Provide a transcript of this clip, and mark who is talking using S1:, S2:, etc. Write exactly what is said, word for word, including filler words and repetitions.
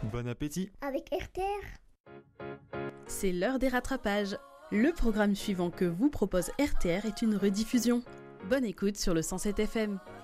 S1: Bon appétit.
S2: Avec R T R.
S3: C'est l'heure des rattrapages. Le programme suivant que vous propose R T R est une rediffusion. Bonne écoute sur le cent sept F M.